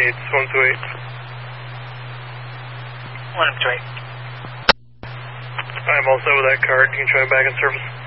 Gates, 128. 128. I'm all set with that card. You can try back in service.